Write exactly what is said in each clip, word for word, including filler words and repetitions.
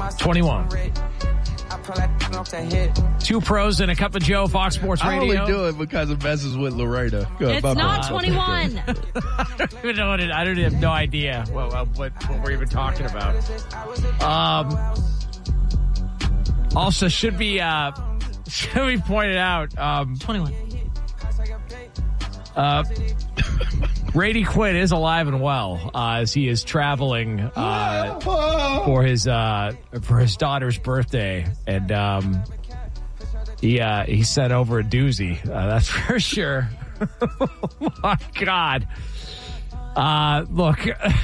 twenty-one. Two pros and a cup of Joe, Fox Sports Radio. I only do it because it messes with Loretta. It's not twenty-one. I don't even know what it, I don't have no idea what, what, what we're even talking about. Um, also, should be uh, should be pointed out. Um, twenty-one. Uh, Brady Quinn is alive and well uh, as he is traveling uh, for his uh, for his daughter's birthday, and um, he uh, he sent over a doozy. Uh, that's for sure. Oh my God! Uh, look,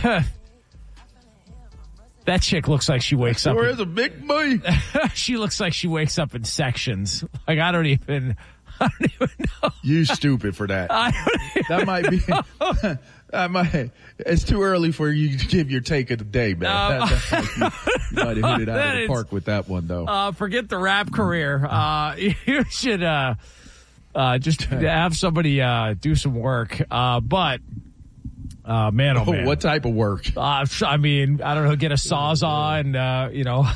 that chick looks like she wakes up. Where is a big boy? She looks like she wakes up in sections. Like I don't even. I don't even know. You stupid for that. I don't even that might be. That might. It's too early for you to give your take of the day, man. Um, that, that's like you, you might have hit it out of the is, park with that one, though. Uh, forget the rap career. Uh, you should uh, uh, just have somebody uh, do some work. Uh, but. Uh, man, oh, man. What type of work? Uh, I mean, I don't know, get a sawzall and, uh, you know,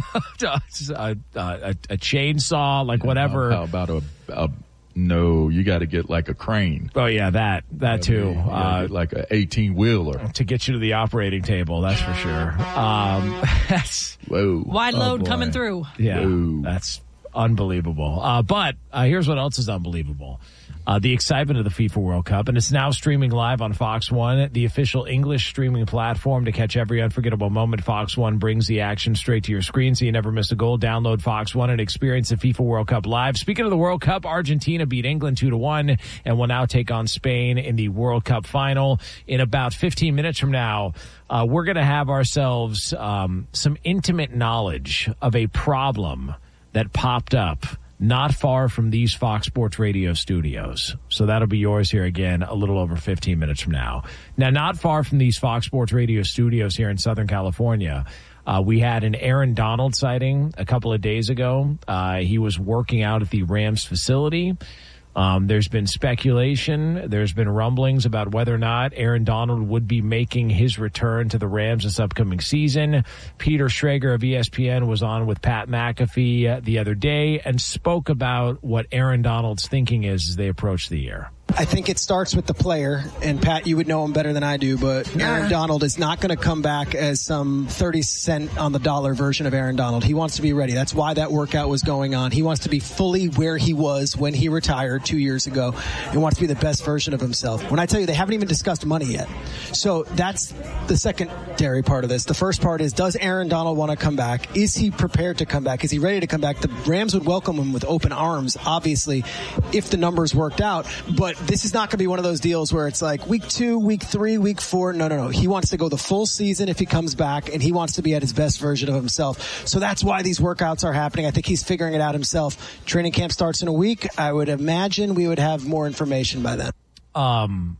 a, a, a chainsaw, like whatever. How, how about a, a no, you got to get like a crane. Oh, yeah, that, that too. You uh, get like an eighteen wheeler. To get you to the operating table, that's for sure. Um, that's, Whoa. Wide load oh, coming through. Yeah, Whoa. That's unbelievable. Uh, but uh, here's what else is unbelievable. Uh, the excitement of the FIFA World Cup, and it's now streaming live on Fox One, the official English streaming platform to catch every unforgettable moment. Fox One brings the action straight to your screen so you never miss a goal. Download Fox One and experience the FIFA World Cup live. Speaking of the World Cup, Argentina beat England two to one and will now take on Spain in the World Cup final. In about fifteen minutes from now, uh, we're going to have ourselves um, some intimate knowledge of a problem that popped up not far from these Fox Sports Radio studios. So that'll be yours here again a little over fifteen minutes from now. Now, not far from these Fox Sports Radio studios here in Southern California, uh, we had an Aaron Donald sighting a couple of days ago. Uh, he was working out at the Rams facility. Um, there's been speculation. There's been rumblings about whether or not Aaron Donald would be making his return to the Rams this upcoming season. Peter Schrager of E S P N was on with Pat McAfee uh, the other day and spoke about what Aaron Donald's thinking is as they approach the year. I think it starts with the player, and Pat, you would know him better than I do, but nah. Aaron Donald is not going to come back as some thirty cent on the dollar version of Aaron Donald. He wants to be ready. That's why that workout was going on. He wants to be fully where he was when he retired two years ago. He wants to be the best version of himself. When I tell you, they haven't even discussed money yet. So that's the secondary part of this. The first part is, does Aaron Donald want to come back? Is he prepared to come back? Is he ready to come back? The Rams would welcome him with open arms, obviously, if the numbers worked out, but this is not going to be one of those deals where it's like week two, week three, week four. No, no, no. He wants to go the full season if he comes back, and he wants to be at his best version of himself. So that's why these workouts are happening. I think he's figuring it out himself. Training camp starts in a week. I would imagine we would have more information by then. Um,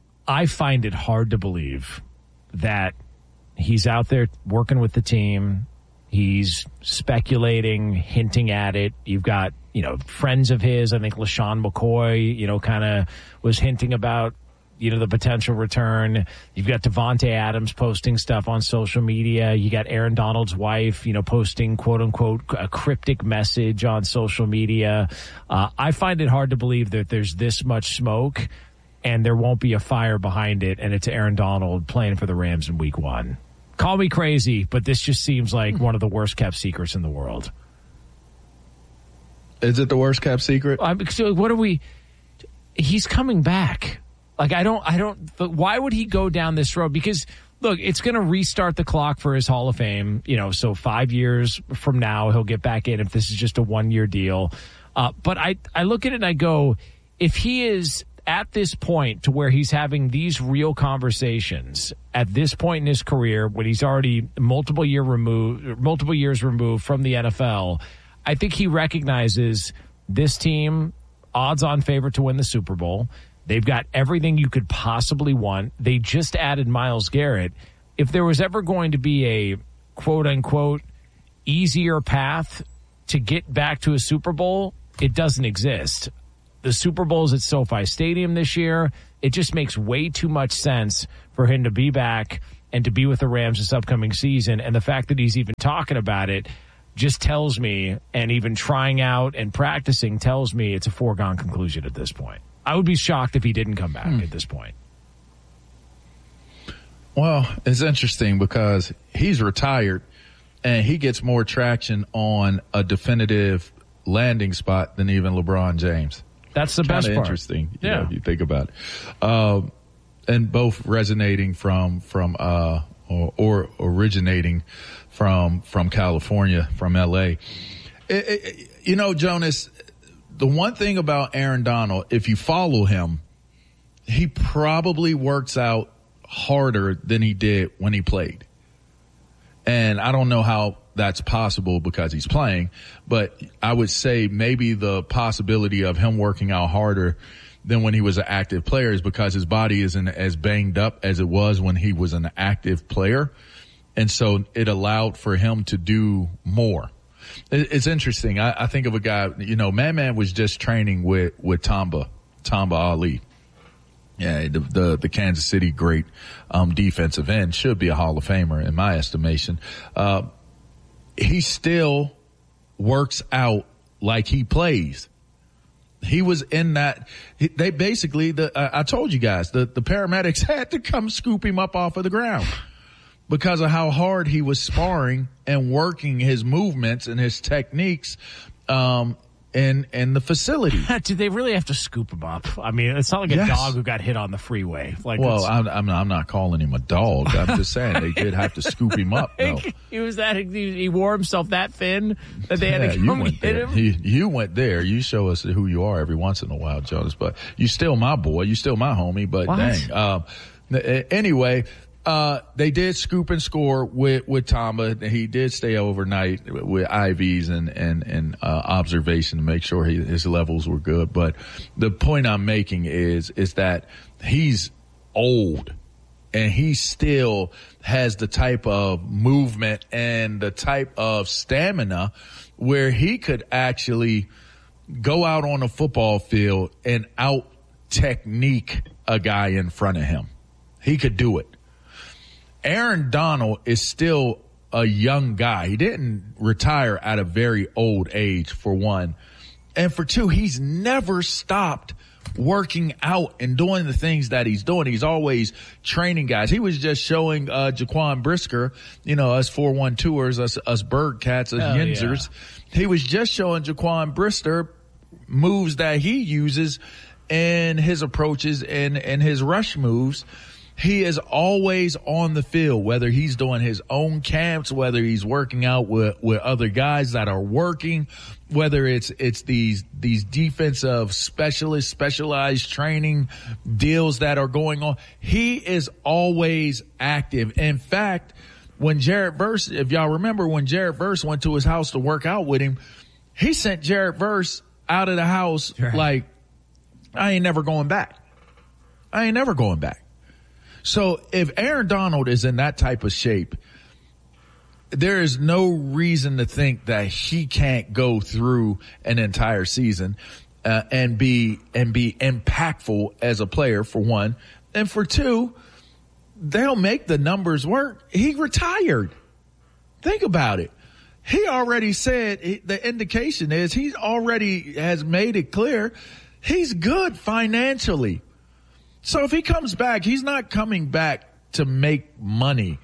I find it hard to believe that he's out there working with the team. He's speculating, hinting at it. You've got, you know, friends of his. I think LaShawn McCoy, you know, kind of was hinting about, you know, the potential return. You've got Devontae Adams posting stuff on social media. You got Aaron Donald's wife, you know, posting, quote unquote, a cryptic message on social media. Uh, I find it hard to believe that there's this much smoke and there won't be a fire behind it, and it's Aaron Donald playing for the Rams in week one. Call me crazy, but this just seems like one of the worst kept secrets in the world. Is it the worst kept secret? I'm, so what are we? He's coming back. Like, I don't, I don't, why would he go down this road? Because, look, it's going to restart the clock for his Hall of Fame. You know, so five years from now, he'll get back in if this is just a one year deal. Uh, but I, I look at it and I go, if he is at this point to where he's having these real conversations at this point in his career, when he's already multiple year removed, multiple years removed from the N F L, I think he recognizes this team, odds-on favorite to win the Super Bowl. They've got everything you could possibly want. They just added Myles Garrett. If there was ever going to be a quote-unquote easier path to get back to a Super Bowl, it doesn't exist. The Super Bowl's at SoFi Stadium this year. It just makes way too much sense for him to be back and to be with the Rams this upcoming season. And the fact that he's even talking about it just tells me, and even trying out and practicing tells me, it's a foregone conclusion at this point. I would be shocked if he didn't come back hmm. at this point. Well, it's interesting because he's retired and he gets more traction on a definitive landing spot than even LeBron James. That's the best part. Interesting, yeah. You know, if you think about it. Uh, and both resonating from, from, uh, or, or originating from, from California, from L A. It, it, you know, Jonas, the one thing about Aaron Donald, if you follow him, he probably works out harder than he did when he played. And I don't know how that's possible because he's playing, but I would say maybe the possibility of him working out harder than when he was an active player is because his body isn't as banged up as it was when he was an active player. And so it allowed for him to do more. It's interesting. I, I think of a guy, you know, Man-Man was just training with, with Tamba, Tamba Ali. Yeah, the, the, the Kansas City great, um, defensive end, should be a Hall of Famer in my estimation. Uh, he still works out like he plays. He was in that, they basically, the, uh, I told you guys, the, the paramedics had to come scoop him up off of the ground because of how hard he was sparring and working his movements and his techniques, um, in, in the facility. Did they really have to scoop him up? I mean, it's not like a yes. dog who got hit on the freeway. Like, well, I'm, I'm, I'm not calling him a dog. I'm just saying they did have to scoop him up. No. He was that, he, he wore himself that thin that they had yeah, to come you went get there. him. He, you went there. You show us who you are every once in a while, Jonas, but you still my boy. You still my homie, but what? dang. Um, anyway, Uh, they did scoop and score with, with Tamba. He did stay overnight with I Vs and, and, and, uh, observation to make sure he, his levels were good. But the point I'm making is, is that he's old and he still has the type of movement and the type of stamina where he could actually go out on a football field and out technique a guy in front of him. He could do it. Aaron Donald is still a young guy. He didn't retire at a very old age, for one. And for two, he's never stopped working out and doing the things that he's doing. He's always training guys. He was just showing uh Jaquan Brisker, you know, us four one two ers, us, us bird cats, us oh, Yinzers. Yeah. He was just showing Jaquan Brisker moves that he uses and his approaches and, and his rush moves. He is always on the field, whether he's doing his own camps, whether he's working out with, with other guys that are working, whether it's, it's these, these defensive specialist, specialized training deals that are going on. He is always active. In fact, when Jared Verse, if y'all remember when Jared Verse went to his house to work out with him, he sent Jared Verse out of the house right. like, I ain't never going back. I ain't never going back. So if Aaron Donald is in that type of shape, there is no reason to think that he can't go through an entire season uh, and be and be impactful as a player, for one. And for two, they'll make the numbers work. He retired. Think about it. He already said, he, the indication is he already has made it clear he's good financially. So if he comes back, he's not coming back to make money.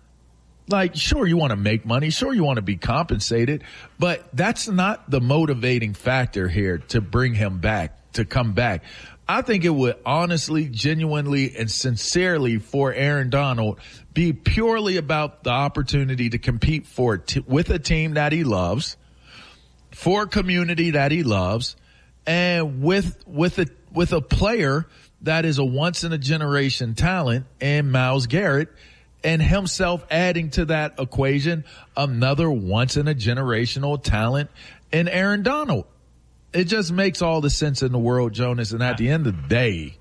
Like, sure, you want to make money. Sure, you want to be compensated. But that's not the motivating factor here to bring him back, to come back. I think it would honestly, genuinely, and sincerely for Aaron Donald be purely about the opportunity to compete for t- with a team that he loves, for a community that he loves, and with with a with a player that is a once-in-a-generation talent in Myles Garrett, and himself adding to that equation another once-in-a-generational talent in Aaron Donald. It just makes all the sense in the world, Jonas, and at the end of the day,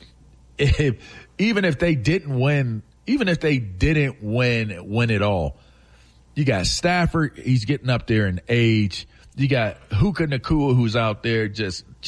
if, even if they didn't win, even if they didn't win, win it all, you got Stafford, he's getting up there in age. You got Puka Nacua, who's out there just, just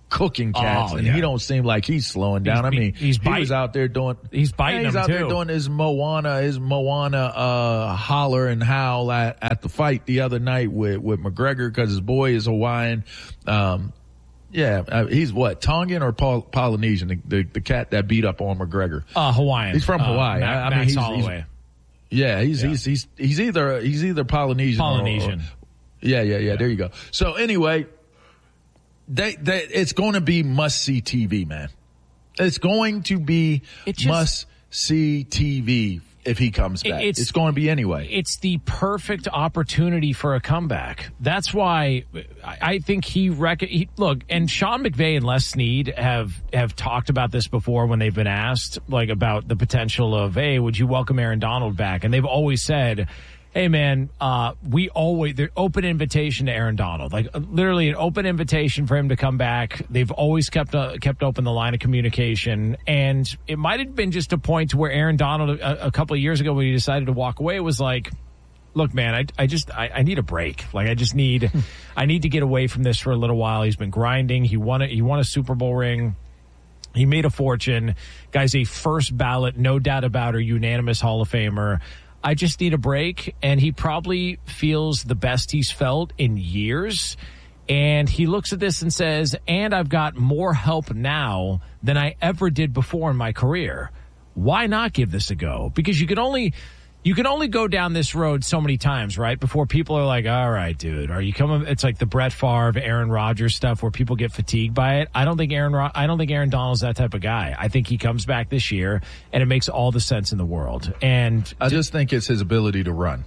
cooking cats, Oh, and yeah. he don't seem like he's slowing down. He's- I mean, he's he bite- was out there doing. he's biting yeah, He's them, out too. there doing his Moana, his Moana uh, holler and howl at, at the fight the other night with with McGregor because his boy is Hawaiian. Um, yeah, uh, he's what, Tongan or Pol- Polynesian? The, the the cat that beat up on McGregor. Uh, Hawaiian. He's from Uh, Hawaii. Ma- I, I mean, Max he's, he's Holloway. yeah, he's, Yeah. he's he's he's either he's either Polynesian. or- Polynesian. Or, yeah, yeah, yeah. There you go. So anyway, they, they it's going to be must see T V, man. It's going to be It just- must see T V if he comes back. It's- It's, going to be anyway. It's the perfect opportunity for a comeback. That's why I I think he, rec- he look, and Sean McVay and Les Snead have have talked about this before when they've been asked, like, about the potential of, hey, would you welcome Aaron Donald back? And they've always said, hey, man, uh, we always, the open invitation to Aaron Donald, like uh, literally an open invitation for him to come back. They've always kept uh, kept open the line of communication. And it might have been just a point to where Aaron Donald a, a couple of years ago when he decided to walk away was like, look, man, I, I just, I, I need a break. Like, I just need, I need to get away from this for a little while. He's been grinding. He won a, he won a Super Bowl ring. He made a fortune. Guy's a first ballot, no doubt about it, unanimous Hall of Famer. I just need a break, and he probably feels the best he's felt in years. And he looks at this and says, and I've got more help now than I ever did before in my career. Why not give this a go? Because you can only you can only go down this road so many times, right? Before people are like, all right, dude, are you coming? It's like the Brett Favre, Aaron Rodgers stuff where people get fatigued by it. I don't think Aaron, I don't think Aaron Donald's that type of guy. I think he comes back this year and it makes all the sense in the world. And I just think it's his ability to run.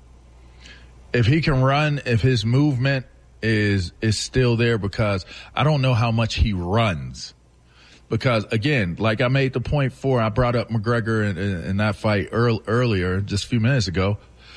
If he can run, if his movement is is still there, because I don't know how much he runs. Because again, like I made the point for, I brought up McGregor in, in, in that fight earl, earlier, just a few minutes ago.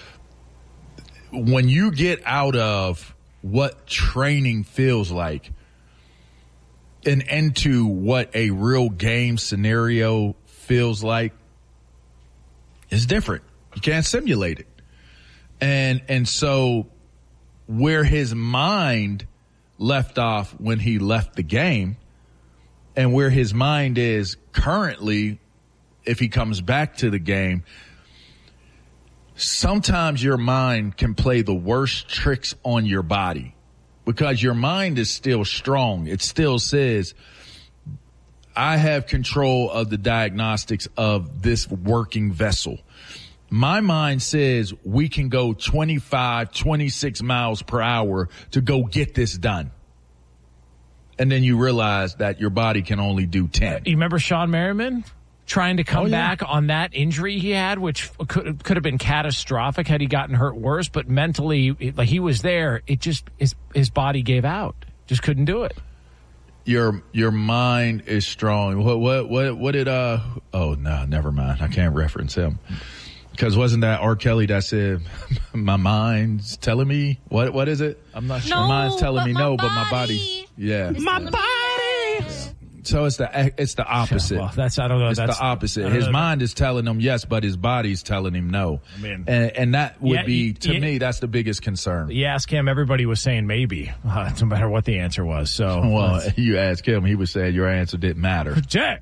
When you get out of what training feels like and into what a real game scenario feels like, it's different. You can't simulate it. And, and so where his mind left off when he left the game, and where his mind is currently, if he comes back to the game, sometimes your mind can play the worst tricks on your body because your mind is still strong. It still says, I have control of the diagnostics of this working vessel. My mind says we can go twenty-five, twenty-six miles per hour to go get this done. And then you realize that your body can only do ten. you remember Sean Merriman trying to come Oh, yeah. back on that injury he had, which could could have been catastrophic had he gotten hurt worse. But mentally, it, like he was there, it just his his body gave out, just couldn't do it. Your your mind is strong. What what what what did uh? Oh no, never mind. I can't reference him because wasn't that R. Kelly that said my mind's telling me what what is it? I'm not sure. No, my mind's telling but me my no, but my body body. Yeah. My body. So it's the it's the opposite. Well, that's I don't know. It's that's the I opposite. don't His know. mind is telling him yes, but his body's telling him no. I mean- and, and that would Yeah, be you- to you- me that's the biggest concern. You ask him, everybody was saying maybe, uh, no matter what the answer was. So, Well, let's- you ask him, he would say your answer didn't matter. Jack.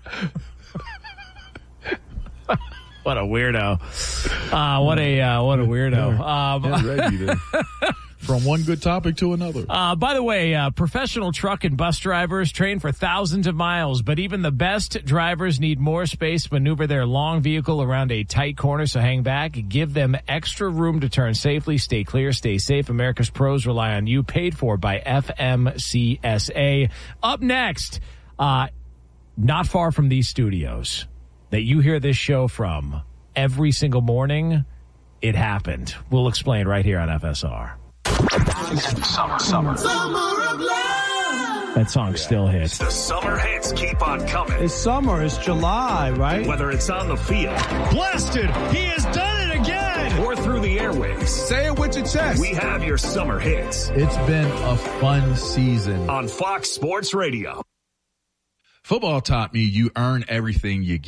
What a weirdo! Uh, what a uh, what a weirdo! Um, Yeah, ready then. From one good topic to another. Uh, by the way, uh, professional truck and bus drivers train for thousands of miles, but even the best drivers need more space to maneuver their long vehicle around a tight corner. So hang back, give them extra room to turn safely, stay clear, stay safe. America's pros rely on you. Paid for by F M C S A. Up next, uh, not far from these studios that you hear this show from every single morning, it happened. We'll explain right here on F S R. Summer, summer. That song still hits. The summer hits keep on coming. It's summer. It's July, right? Whether it's on the field Blasted. He has done it again. or through the airwaves, Say it with your chest. we have your summer hits It's been a fun season. on Fox Sports Radio. Football taught me you earn everything you get.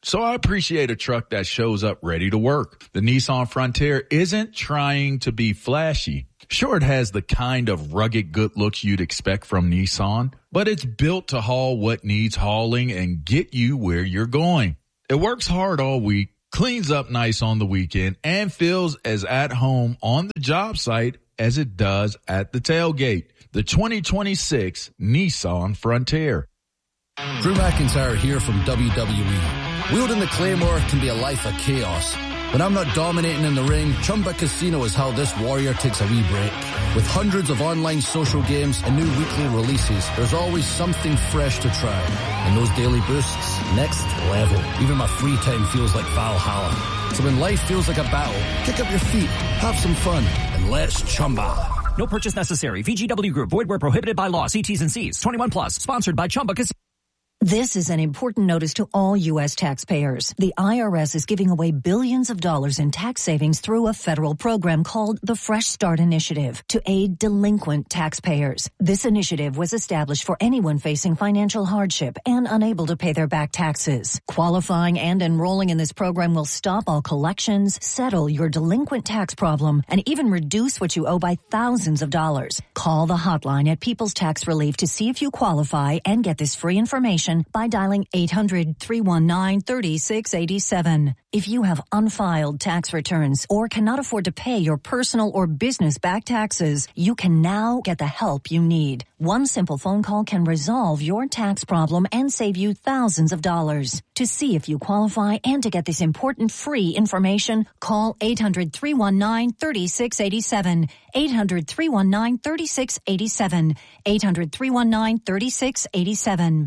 So I appreciate a truck that shows up ready to work. The Nissan Frontier isn't trying to be flashy. Sure, it has the kind of rugged good looks you'd expect from Nissan, but it's built to haul what needs hauling and get you where you're going. It works hard all week, cleans up nice on the weekend, and feels as at home on the job site as it does at the tailgate. The twenty twenty-six Nissan Frontier. Drew McIntyre here from W W E. Wielding the Claymore can be a life of chaos. When I'm not dominating in the ring, Chumba Casino is how this warrior takes a wee break. With hundreds of online social games and new weekly releases, there's always something fresh to try. And those daily boosts, next level. Even my free time feels like Valhalla. So when life feels like a battle, kick up your feet, have some fun, and let's Chumba. No purchase necessary. V G W Group. Void where prohibited by law. See T's and C's. twenty-one plus. Sponsored by Chumba Casino. This is an important notice to all U S taxpayers. The I R S is giving away billions of dollars in tax savings through a federal program called the Fresh Start Initiative to aid delinquent taxpayers. This initiative was established for anyone facing financial hardship and unable to pay their back taxes. Qualifying and enrolling in this program will stop all collections, settle your delinquent tax problem, and even reduce what you owe by thousands of dollars. Call the hotline at People's Tax Relief to see if you qualify and get this free information by dialing eight hundred, three one nine, three six eight seven. If you have unfiled tax returns or cannot afford to pay your personal or business back taxes, you can now get the help you need. One simple phone call can resolve your tax problem and save you thousands of dollars. To see if you qualify and to get this important free information, call eight hundred, three one nine, three six eight seven. eight hundred, three one nine, three six eight seven. eight hundred, three one nine, three six eight seven.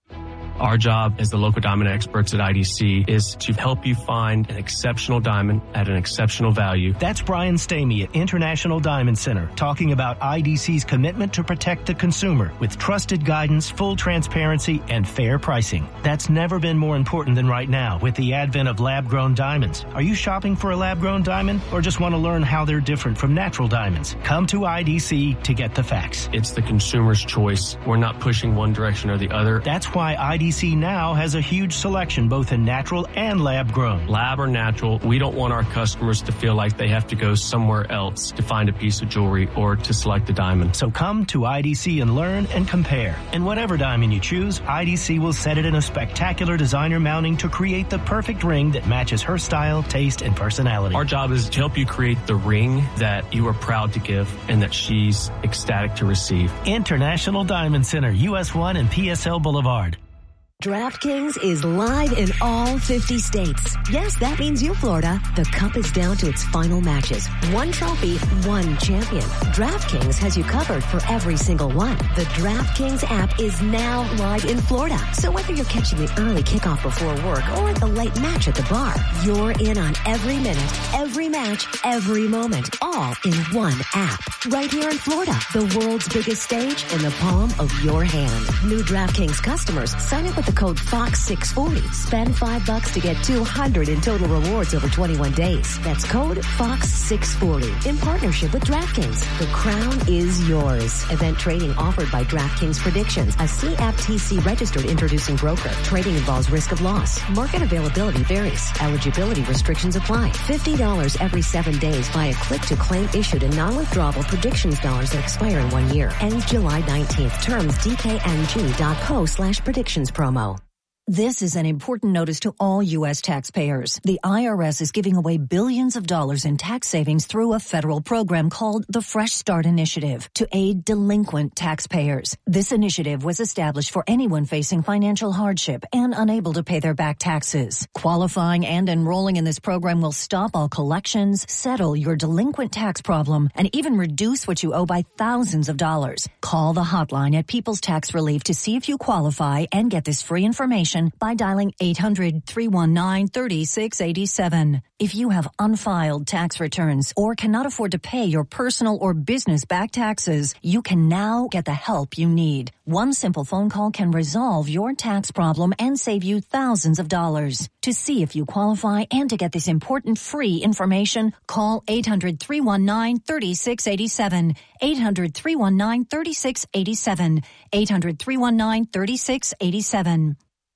Our job as the local diamond experts at I D C is to help you find an exceptional diamond at an exceptional value. That's Brian Stamey at International Diamond Center talking about I D C's commitment to protect the consumer with trusted guidance, full transparency, and fair pricing. That's never been more important than right now with the advent of lab-grown diamonds. Are you shopping for a lab-grown diamond or just want to learn how they're different from natural diamonds? Come to I D C to get the facts. It's the consumer's choice. We're not pushing one direction or the other. That's why I D C now has a huge selection both in natural and lab-grown. Lab or natural, we don't want our customers to feel like they have to go somewhere else to find a piece of jewelry or to select a diamond. So come to I D C and learn and compare. And whatever diamond you choose, I D C will set it in a spectacular designer mounting to create the perfect ring that matches her style, taste, and personality. Our job is to help you create the ring that you are proud to give and that she's ecstatic to receive. International Diamond Center, U S one and P S L Boulevard. DraftKings is live in all fifty states. Yes, that means you, Florida. The Cup is down to its final matches. One trophy, one champion. DraftKings has you covered for every single one. The DraftKings app is now live in Florida. So whether you're catching the early kickoff before work or the late match at the bar, you're in on every minute, every match, every moment, all in one app. Right here in Florida, the world's biggest stage in the palm of your hand. New DraftKings customers, sign up with the code Fox six forty. Spend five bucks to get two hundred in total rewards over twenty-one days. That's code Fox six forty. In partnership with DraftKings. The crown is yours. Event trading offered by DraftKings Predictions, a C F T C registered introducing broker. Trading involves risk of loss. Market availability varies. Eligibility restrictions apply. fifty dollars every seven days via click to claim issued and non-withdrawable predictions dollars that expire in one year. Ends July nineteenth. Terms D K N G dot co slash predictions promo. This is an important notice to all U S taxpayers. The I R S is giving away billions of dollars in tax savings through a federal program called the Fresh Start Initiative to aid delinquent taxpayers. This initiative was established for anyone facing financial hardship and unable to pay their back taxes. Qualifying and enrolling in this program will stop all collections, settle your delinquent tax problem, and even reduce what you owe by thousands of dollars. Call the hotline at People's Tax Relief to see if you qualify and get this free information by dialing eight hundred, three one nine, three six eight seven. If you have unfiled tax returns or cannot afford to pay your personal or business back taxes, you can now get the help you need. One simple phone call can resolve your tax problem and save you thousands of dollars. To see if you qualify and to get this important free information, call eight hundred, three one nine, three six eight seven. eight hundred, three one nine, three six eight seven. eight hundred, three one nine, three six eight seven.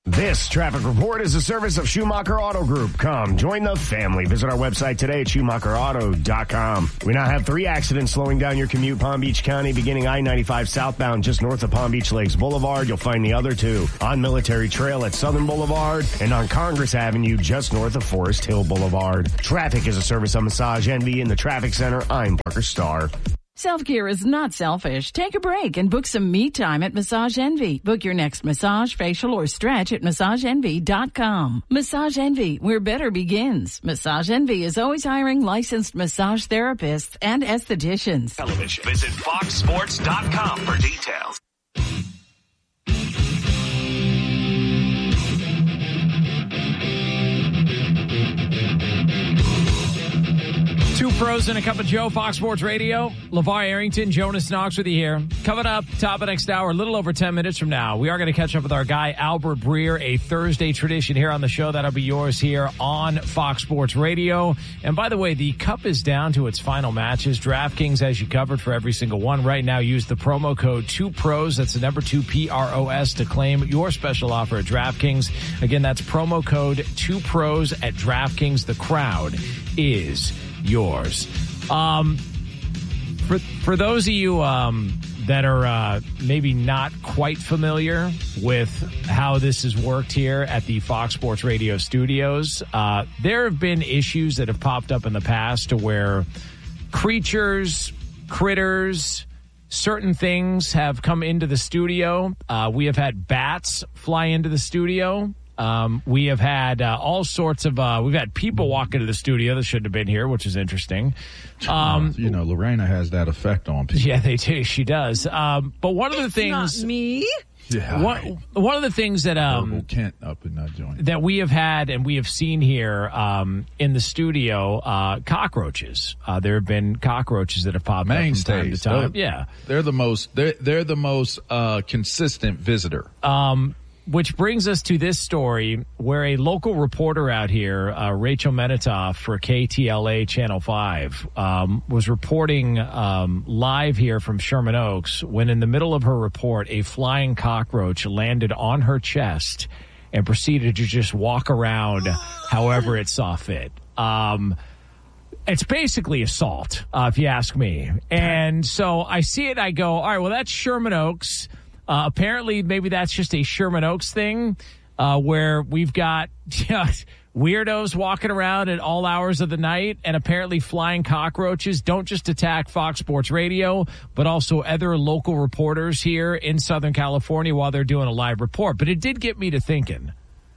This traffic report is a service of Schumacher Auto Group. Come, join the family. Visit our website today at Schumacher Auto dot com. We now have three accidents slowing down your commute. Palm Beach County, beginning I ninety-five southbound just north of Palm Beach Lakes Boulevard. You'll find the other two on Military Trail at Southern Boulevard and on Congress Avenue just north of Forest Hill Boulevard. Traffic is a service of Massage Envy in the Traffic Center. I'm Parker Starr. Self-care is not selfish. Take a break and book some me time at Massage Envy. Book your next massage, facial, or stretch at Massage Envy dot com. Massage Envy, where better begins. Massage Envy is always hiring licensed massage therapists and estheticians. Television. Visit Fox Sports dot com for details. Two pros and a cup of Joe, Fox Sports Radio. LeVar Arrington, Jonas Knox with you here. Coming up, top of next hour, a little over ten minutes from now, we are going to catch up with our guy, Albert Breer, a Thursday tradition here on the show. That'll be yours here on Fox Sports Radio. And by the way, the cup is down to its final matches. DraftKings has you covered for every single one. Right now, use the promo code two pros. That's the number two P R O S to claim your special offer at DraftKings. Again, that's promo code two pros at DraftKings. The crowd is yours. Um, for for those of you um, that are uh, maybe not quite familiar with how this has worked here at the Fox Sports Radio studios, uh, there have been issues that have popped up in the past to where creatures, critters, certain things have come into the studio. Uh, we have had bats fly into the studio. Um, we have had uh, all sorts of, uh, we've had people walk into the studio that shouldn't have been here, which is interesting. Um, you know, Lorena has that effect on people. Yeah, they do. She does. Um, but one of the it's things. Not me. Yeah. One, one of the things that, um, Kent up in that joint. that we have had and we have seen here, um, in the studio, uh, cockroaches. Uh, there have been cockroaches that have popped Mainstays. up from time to time. They're, yeah. They're the most, they're, they're the most, uh, consistent visitor. Um, Which brings us to this story where a local reporter out here, uh, Rachel Menitoff for K T L A Channel five, um, was reporting um, live here from Sherman Oaks when in the middle of her report, a flying cockroach landed on her chest and proceeded to just walk around however it saw fit. Um, it's basically assault, uh, if you ask me. And so I see it, I go, all right, well, that's Sherman Oaks. Uh, apparently, maybe that's just a Sherman Oaks thing, uh, where we've got you know, weirdos walking around at all hours of the night, and apparently flying cockroaches don't just attack Fox Sports Radio, but also other local reporters here in Southern California while they're doing a live report. But it did get me to thinking.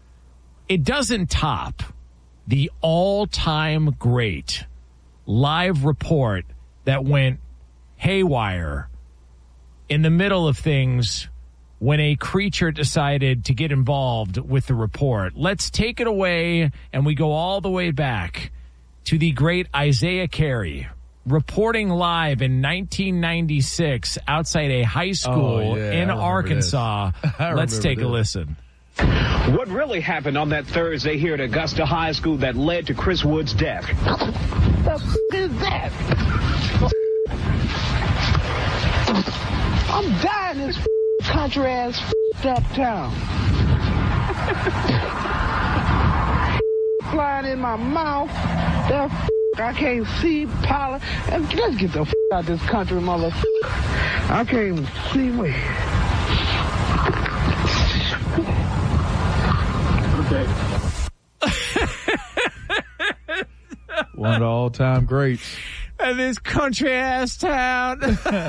It doesn't top the all-time great live report that went haywire in the middle of things when a creature decided to get involved with the report. Let's take it away, and we go all the way back to the great Isaiah Carey, reporting live in nineteen ninety-six outside a high school oh, yeah, in Arkansas. Let's take this. a listen. What really happened on that Thursday here at Augusta High School that led to Chris Wood's death? The f*** is that? I'm dying in this country ass up town. Flying in my mouth. That I can't see pollen. And let's get the f out of this country, motherfucker. I can't even see me. Okay. One of the all-time greats. And this country ass town.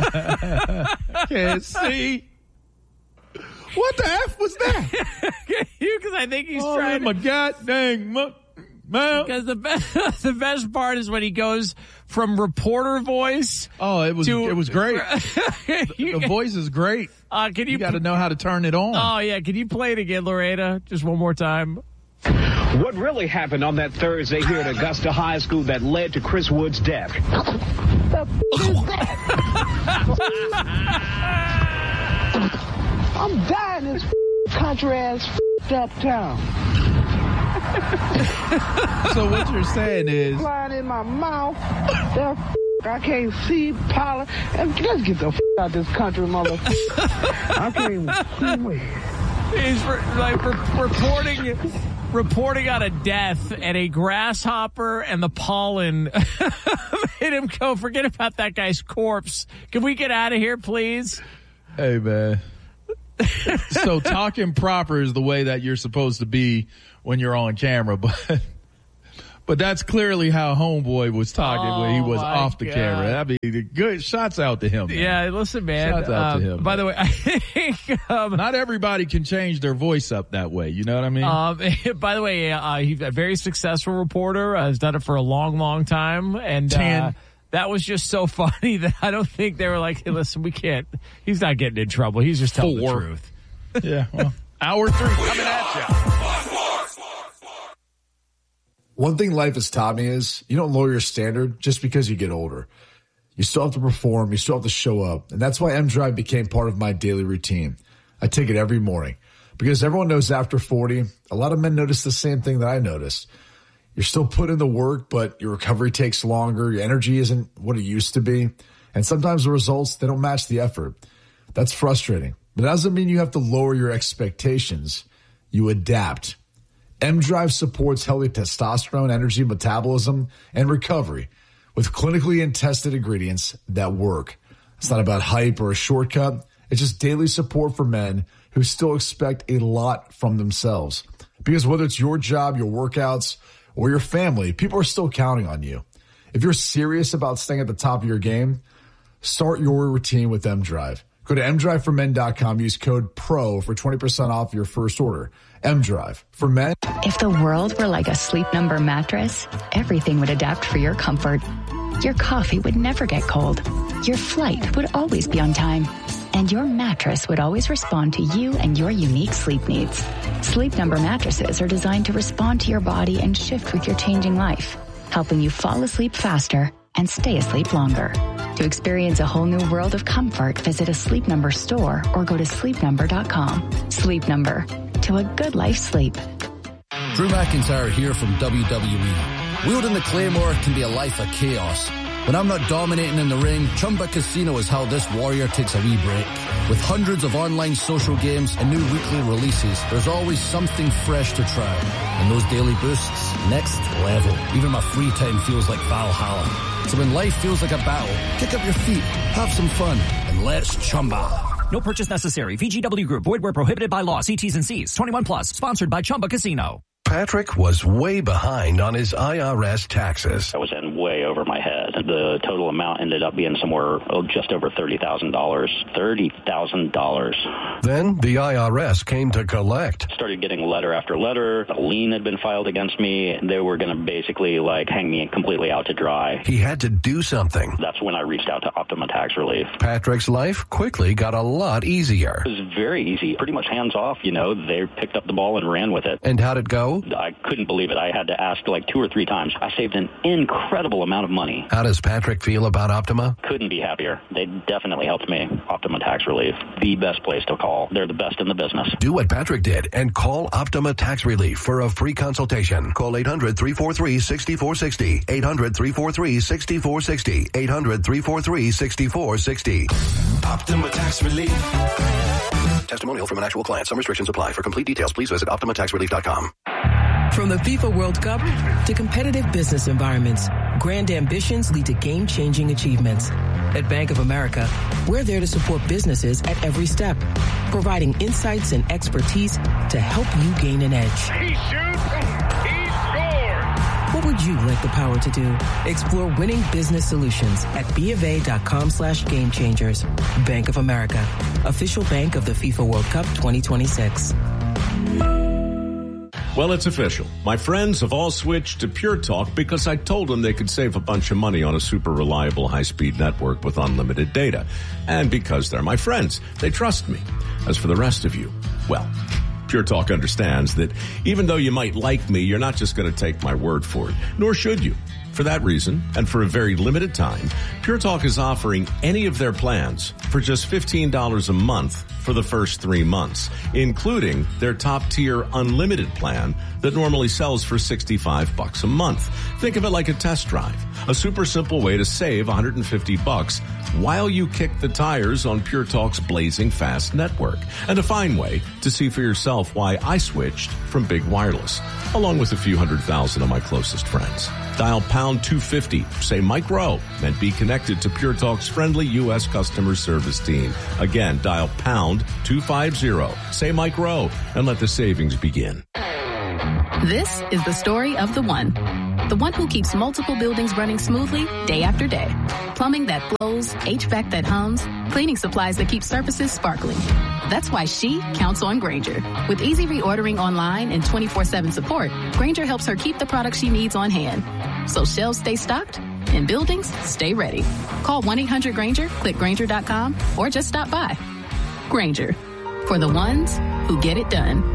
Can't see. What the F was that? Because I think he's oh, trying my god dang man. Because the best, the best part is when he goes from reporter voice. Oh, it was to, it was great. the, the voice is great. Uh, can you, you got to know how to turn it on. Oh yeah, can you play it again, Lorena? Just one more time. What really happened on that Thursday here at Augusta High School that led to Chris Wood's death? The f- is that? I'm dying in this f- country ass f- up town. So what you're saying is flying in my mouth. That f- I can't see pollen. And let's get the f- out of this country, motherfucker. I can't even see me. He's re- like re- reporting reporting on a death, and a grasshopper and the pollen made him go, forget about that guy's corpse. Can we get out of here, please? Hey, man. So talking proper is the way that you're supposed to be when you're on camera, but but that's clearly how Homeboy was talking oh, when he was off the God. camera. I mean, good shots out to him. Man. Yeah, listen, man. Shots out um, to him. By man. the way, I think um, not everybody can change their voice up that way. You know what I mean? Um, by the way, uh, he's a very successful reporter. Uh, has done it for a long, long time, and uh, that was just so funny that I don't think they were like, hey, listen, we can't. He's not getting in trouble. He's just telling Four. the truth. Yeah. Well, hour three coming at you. One thing life has taught me is you don't lower your standard just because you get older. You still have to perform. You still have to show up. And that's why M-Drive became part of my daily routine. I take it every morning because everyone knows after forty, a lot of men notice the same thing that I noticed. You're still putting in the work, but your recovery takes longer. Your energy isn't what it used to be. And sometimes the results, they don't match the effort. That's frustrating. But that doesn't mean you have to lower your expectations. You adapt. M-Drive supports healthy testosterone, energy, metabolism, and recovery with clinically and tested ingredients that work. It's not about hype or a shortcut. It's just daily support for men who still expect a lot from themselves. Because whether it's your job, your workouts, or your family, people are still counting on you. If you're serious about staying at the top of your game, start your routine with M-Drive. Go to M drive for men dot com. Use code PRO for twenty percent off your first order. M-Drive for men. If the world were like a Sleep Number mattress, everything would adapt for your comfort. Your coffee would never get cold. Your flight would always be on time. And your mattress would always respond to you and your unique sleep needs. Sleep Number mattresses are designed to respond to your body and shift with your changing life, helping you fall asleep faster and stay asleep longer. To experience a whole new world of comfort, visit a Sleep Number store or go to sleep number dot com. Sleep Number. To a good life sleep. Drew McIntyre here from W W E. Wielding the Claymore can be a life of chaos. When I'm not dominating in the ring, Chumba Casino is how this warrior takes a wee break. With hundreds of online social games and new weekly releases, there's always something fresh to try. And those daily boosts, next level. Even my free time feels like Valhalla. So when life feels like a battle, kick up your feet, have some fun, and let's Chumba. No purchase necessary. V G W Group. Void where prohibited by law. See T's and C's. twenty-one plus. Sponsored by Chumba Casino. Patrick was way behind on his I R S taxes. I was in way over my head. The total amount ended up being somewhere oh, just over thirty thousand dollars. thirty thousand dollars. Then the I R S came to collect. Started getting letter after letter. A lien had been filed against me. They were going to basically like hang me completely out to dry. He had to do something. That's when I reached out to Optima Tax Relief. Patrick's life quickly got a lot easier. It was very easy. Pretty much hands off, you know. They picked up the ball and ran with it. And how'd it go? I couldn't believe it. I had to ask like two or three times. I saved an incredible amount of money. How does Patrick feel about Optima? Couldn't be happier. They definitely helped me. Optima Tax Relief, the best place to call. They're the best in the business. Do what Patrick did and call Optima Tax Relief for a free consultation. Call eight hundred, three four three, six four six zero. eight hundred, three four three, six four six zero. eight hundred, three four three, six four six zero. Optima Tax Relief. Testimonial from an actual client. Some restrictions apply. For complete details, please visit optima tax relief dot com. From the FIFA World Cup to competitive business environments, grand ambitions lead to game-changing achievements. At Bank of America, we're there to support businesses at every step, providing insights and expertise to help you gain an edge. He shoots, he scores! What would you like the power to do? Explore winning business solutions at BofA.com slash game changers. Bank of America, official bank of the FIFA World Cup twenty twenty-six. Well, it's official. My friends have all switched to Pure Talk because I told them they could save a bunch of money on a super reliable high-speed network with unlimited data. And because they're my friends, they trust me. As for the rest of you, well, Pure Talk understands that even though you might like me, you're not just going to take my word for it, nor should you. For that reason, and for a very limited time, Pure Talk is offering any of their plans for just fifteen dollars a month for the first three months, including their top-tier unlimited plan that normally sells for sixty-five bucks a month. Think of it like a test drive, a super simple way to save one hundred fifty bucks while you kick the tires on Pure Talk's blazing fast network, and a fine way to see for yourself why I switched from Big Wireless, along with a few hundred thousand of my closest friends. Dial pound two fifty, say Mike Rowe, and be connected to Pure Talk's friendly U S customer service team. Again, dial pound two fifty, say Mike Rowe, and let the savings begin. This is the story of the one. The one who keeps multiple buildings running smoothly day after day. Plumbing that flows, H V A C that hums, cleaning supplies that keep surfaces sparkling. That's why she counts on Grainger. With easy reordering online and twenty-four seven support, Grainger helps her keep the products she needs on hand. So shelves stay stocked and buildings stay ready. Call one eight hundred Grainger, click Grainger dot com, or just stop by. Grainger, for the ones who get it done.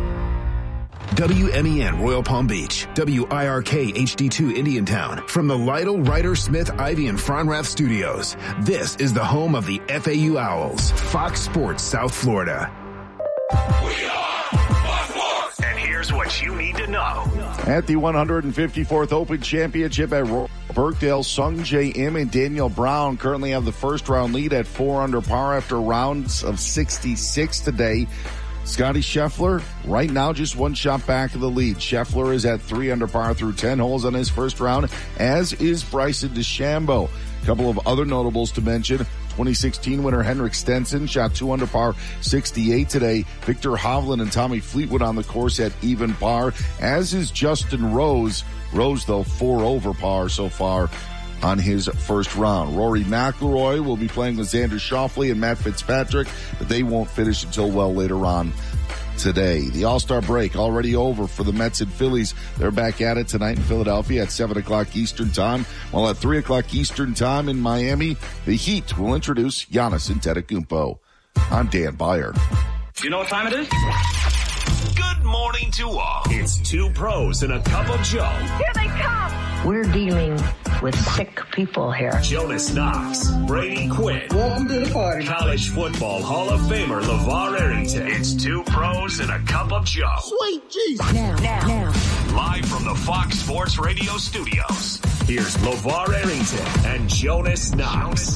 W M E N Royal Palm Beach, W I R K H D two Indiantown. From the Lytle, Ryder, Smith, Ivy, and Fronrath studios, this is the home of the F A U Owls, Fox Sports South Florida. We are Fox Sports. And here's what you need to know. At the one hundred fifty-fourth Open Championship at Birkdale, Sung Jae Im and Daniel Brown currently have the first round lead at four under par after rounds of sixty-six today. Scotty Scheffler, right now, just one shot back of the lead. Scheffler is at three under par through ten holes on his first round, as is Bryson DeChambeau. A couple of other notables to mention. twenty sixteen winner Henrik Stenson shot two under par, sixty-eight today. Victor Hovland and Tommy Fleetwood on the course at even par, as is Justin Rose. Rose, though, four over par so far on his first round. Rory McIlroy will be playing with Xander Schauffele and Matt Fitzpatrick, but they won't finish until well later on today. The All-Star break already over for the Mets and Phillies. They're back at it tonight in Philadelphia at seven o'clock Eastern Time, while at three o'clock Eastern Time in Miami, the Heat will introduce Giannis Antetokounmpo. I'm Dan Beyer. Do you know what time it is? Good morning to all. It's two pros and a cup of Joe. Here they come. We're dealing with sick people here. Jonas Knox, Brady Quinn. Welcome to the party. College football Hall of Famer LeVar Arrington. It's two pros and a cup of Joe. Sweet Jesus. Now, now, now. Live from the Fox Sports Radio studios, here's LeVar Arrington and Jonas Knox.